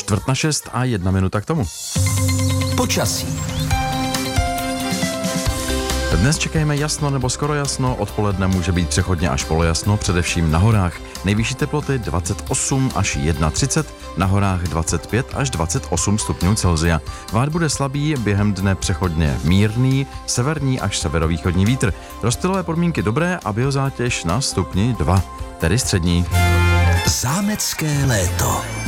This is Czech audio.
5:45 a 1 minuta k tomu. Počasí. Dnes čekejme jasno nebo skoro jasno, odpoledne může být přechodně až polojasno, především na horách. Nejvyšší teploty 28 až 31, na horách 25 až 28 stupňů Celsia. Vát bude slabý, během dne přechodně mírný, severní až severovýchodní vítr. Rozptylové podmínky dobré a biozátěž na stupni 2, tedy střední. Zámecké léto.